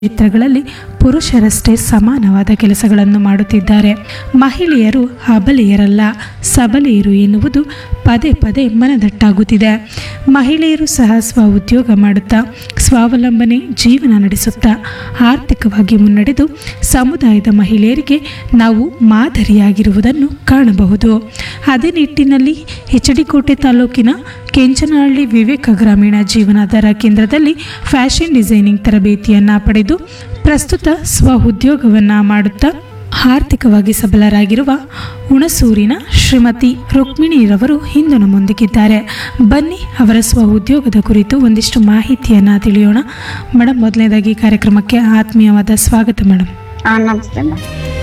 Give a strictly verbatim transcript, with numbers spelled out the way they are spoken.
ಕ್ಷೇತ್ರಗಳಲ್ಲಿ ಪುರುಷರಷ್ಟೇ ಸಮಾನವಾದ ಕೆಲಸಗಳನ್ನು ಮಾಡುತ್ತಿದ್ದಾರೆ. ಮಹಿಳೆಯರು ಅಬಲೆಯರಲ್ಲ, ಸಬಲೆಯರು ಎನ್ನುವುದು ಪದೇ ಪದೇ ಮನದಟ್ಟಾಗುತ್ತಿದೆ. ಮಹಿಳೆಯರು ಸಹ ಸ್ವ ಉದ್ಯೋಗ ಮಾಡುತ್ತಾ ಸ್ವಾವಲಂಬನೆ ಜೀವನ ನಡೆಸುತ್ತಾ ಆರ್ಥಿಕವಾಗಿ ಮುನ್ನಡೆದು ಸಮುದಾಯದ ಮಹಿಳೆಯರಿಗೆ ನಾವು ಮಾದರಿಯಾಗಿರುವುದನ್ನು ಕಾಣಬಹುದು. ಅದೇ ನಿಟ್ಟಿನಲ್ಲಿ ಎಚ್ ಡಿ ಕೋಟೆ ತಾಲೂಕಿನ ಕೆಂಚನಹಳ್ಳಿ ವಿವೇಕ ಗ್ರಾಮೀಣ ಜೀವನಾಧಾರ ಕೇಂದ್ರದಲ್ಲಿ ಫ್ಯಾಷನ್ ಡಿಸೈನಿಂಗ್ ತರಬೇತಿಯನ್ನು ಪಡೆದು ಪ್ರಸ್ತುತ ಸ್ವ ಉದ್ಯೋಗವನ್ನು ಮಾಡುತ್ತಾ ಆರ್ಥಿಕವಾಗಿ ಸಬಲರಾಗಿರುವ ಹುಣಸೂರಿನ ಶ್ರೀಮತಿ ರುಕ್ಮಿಣಿರವರು ಇಂದು ನಮ್ಮೊಂದಿಗಿದ್ದಾರೆ. ಬನ್ನಿ ಅವರ ಸ್ವ ಉದ್ಯೋಗದ ಕುರಿತು ಒಂದಿಷ್ಟು ಮಾಹಿತಿಯನ್ನು ತಿಳಿಯೋಣ. ಮೇಡಮ್, ಮೊದಲನೇದಾಗಿ ಕಾರ್ಯಕ್ರಮಕ್ಕೆ ಆತ್ಮೀಯವಾದ ಸ್ವಾಗತ ಮೇಡಮ್. ಹಾಂ, ನಮಸ್ತೆ ಮ್ಯಾಮ್.